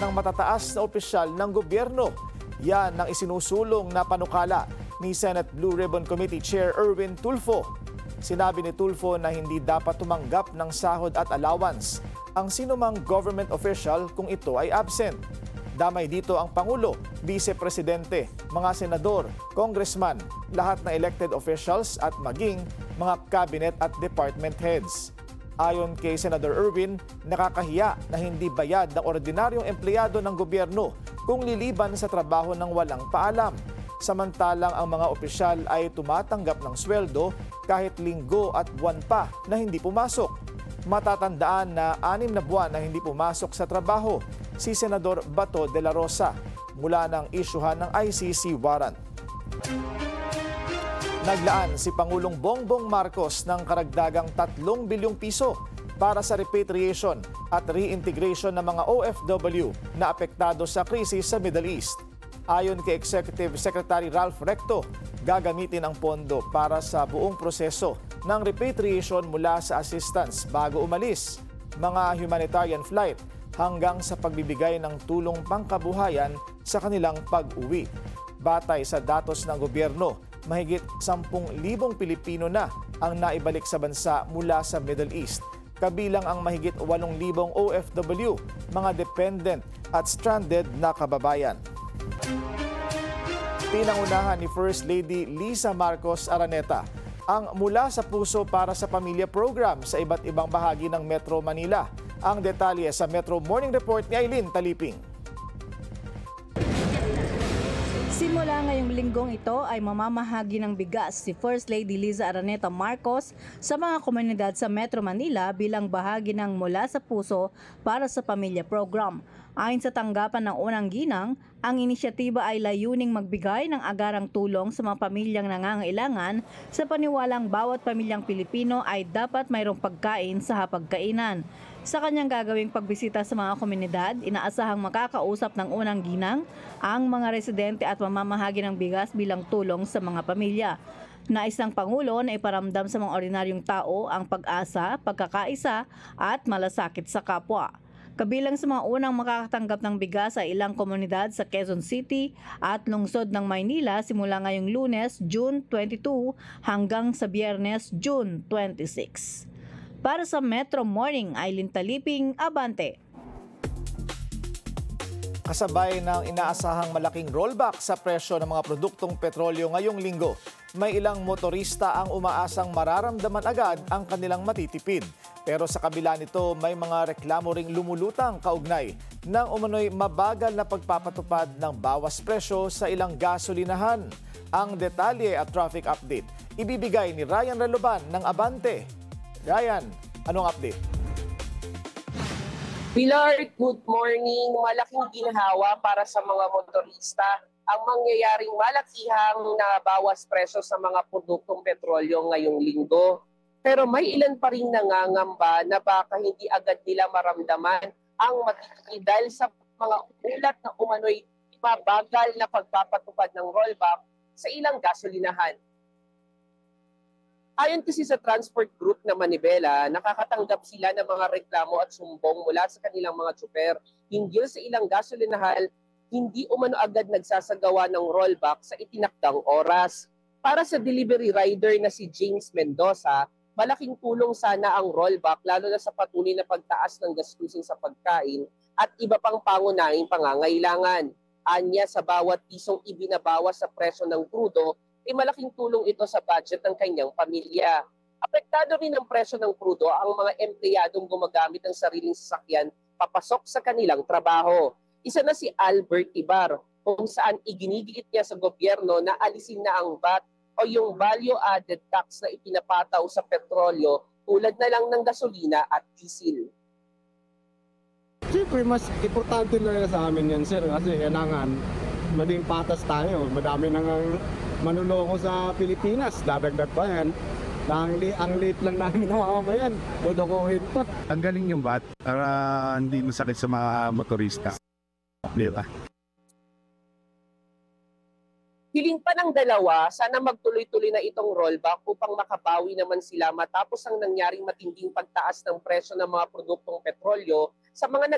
ng matataas na opisyal ng gobyerno. Yan ang isinusulong na panukala ni Senate Blue Ribbon Committee Chair Erwin Tulfo. Sinabi ni Tulfo na hindi dapat tumanggap ng sahod at allowance ang sinumang government official kung ito ay absent. Damay dito ang Pangulo, Vice Presidente, mga senador, congressman, lahat na elected officials at maging mga cabinet at department heads. Ayon kay Senator Erwin, nakakahiya na hindi bayad ng ordinaryong empleyado ng gobyerno kung liliban sa trabaho ng walang paalam. Samantalang ang mga opisyal ay tumatanggap ng sweldo kahit linggo at buwan pa na hindi pumasok. Matatandaan na 6 na buwan na hindi pumasok sa trabaho si Senador Bato de la Rosa mula ng isyuhan ng ICC warrant. Naglaan si Pangulong Bongbong Marcos ng karagdagang 3 bilyong piso para sa repatriation at reintegration ng mga OFW na apektado sa krisis sa Middle East. Ayon kay Executive Secretary Ralph Recto, gagamitin ang pondo para sa buong proseso ng repatriation mula sa assistance bago umalis, mga humanitarian flight, hanggang sa pagbibigay ng tulong pangkabuhayan sa kanilang pag-uwi. Batay sa datos ng gobyerno, mahigit 10,000 Pilipino na ang naibalik sa bansa mula sa Middle East, kabilang ang mahigit 8,000 OFW, mga dependent at stranded na kababayan. Pinangunahan ni First Lady Lisa Marcos Araneta ang Mula sa Puso para sa Pamilya program sa iba't ibang bahagi ng Metro Manila. Ang detalye sa Metro Morning Report ni Aileen Taliping. Simula ngayong linggong ito ay mamamahagi ng bigas si First Lady Liza Araneta Marcos sa mga komunidad sa Metro Manila bilang bahagi ng Mula sa Puso para sa Pamilya program. Ayon sa tanggapan ng unang ginang, ang inisyatiba ay layuning magbigay ng agarang tulong sa mga pamilyang nangangailangan sa paniwalang bawat pamilyang Pilipino ay dapat mayroong pagkain sa hapagkainan. Sa kanyang gagawing pagbisita sa mga komunidad, inaasahang makakausap ng unang ginang ang mga residente at mamamahagi ng bigas bilang tulong sa mga pamilya. Nais ng Pangulo na iparamdam sa mga ordinaryong tao ang pag-asa, pagkakaisa at malasakit sa kapwa. Kabilang sa mga unang makakatanggap ng bigas ay ilang komunidad sa Quezon City at lungsod ng Maynila simula ngayong Lunes, June 22 hanggang sa Biyernes, June 26. Para sa Metro Morning, Aileen Taliping, Abante. Kasabay ng inaasahang malaking rollback sa presyo ng mga produktong petrolyo ngayong linggo, may ilang motorista ang umaasang mararamdaman agad ang kanilang matitipid. Pero sa kabila nito, may mga reklamo ring lumulutang kaugnay ng umano'y mabagal na pagpapatupad ng bawas presyo sa ilang gasolinahan. Ang detalye at traffic update ibibigay ni Ryan Reloban ng Abante. Ryan, anong update? Pilar, good morning. Malaking ginhawa para sa mga motorista ang mangyayaring malakihang na bawas presyo sa mga produktong petrolyo ngayong linggo. Pero may ilan pa rin nangangamba na baka hindi agad nila maramdaman ang matitipid dahil sa mga ulat na umano'y mabagal na pagpapatupad ng rollback sa ilang gasolinahan. Ayon kasi sa transport group na Manibela, nakakatanggap sila ng mga reklamo at sumbong mula sa kanilang mga tsuper hinggil sa ilang gasolinahan hindi umano agad nagsasagawa ng rollback sa itinakdang oras. Para sa delivery rider na si James Mendoza, malaking tulong sana ang rollback lalo na sa patuloy na pagtaas ng gastusin sa pagkain at iba pang pangunahing pangangailangan. Anya sa bawat pisong ibinabawas sa presyo ng krudo, ay malaking tulong ito sa budget ng kanyang pamilya. Apektado rin ang presyo ng krudo ang mga empleyadong gumagamit ng sariling sasakyan papasok sa kanilang trabaho. Isa na si Albert Ibar, kung saan iginigiit niya sa gobyerno na alisin na ang VAT o yung value-added tax na ipinapataw sa petrolyo tulad na lang ng gasolina at diesel. Siyempre, mas importante na sa amin yan, sir, kasi kailangan maging patas tayo. Madami nang manuloko sa Pilipinas, dadagdag pa yan. Ang late lang namin ng mga yan, dodokohin pa. Ang galing yung VAT para hindi masakit sa mga motorista. Di ba? Hiling pa ng dalawa, sana magtuloy-tuloy na itong rollback upang makabawi naman sila matapos ang nangyaring matinding pagtaas ng presyo ng mga produktong petrolyo sa mga